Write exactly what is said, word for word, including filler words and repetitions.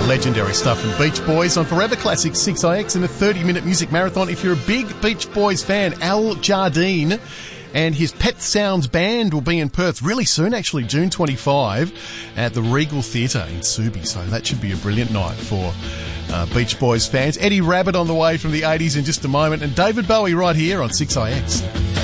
Legendary stuff from Beach Boys on Forever Classic six I X in a thirty-minute music marathon. If you're a big Beach Boys fan, Al Jardine and his Pet Sounds Band will be in Perth really soon, actually June twenty-fifth at the Regal Theatre in Subi. So that should be a brilliant night for uh, Beach Boys fans. Eddie Rabbitt on the way from the eighties in just a moment, and David Bowie right here on six I X.